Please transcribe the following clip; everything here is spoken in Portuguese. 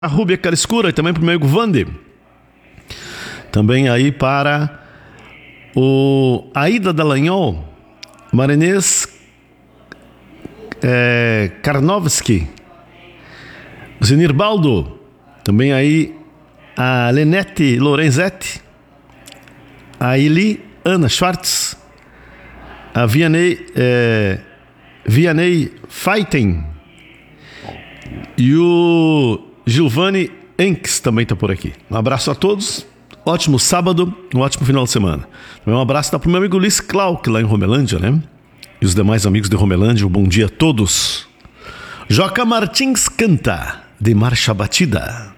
a Rúbia Cariscura e também para o meu amigo Vande. Também aí para o Aida Dallagnol, Marinês Karnovski, Zenir Baldo, também aí a Lenete Lorenzetti, a Eli Ana Schwartz, a Vianney Feiten e o Giovanni Enks também está por aqui. Um abraço a todos, ótimo sábado, um ótimo final de semana. Um abraço para o meu amigo Luiz Clark lá em Romelândia, né? E os demais amigos de Romelândia, um bom dia a todos. Joca Martins canta de marcha batida.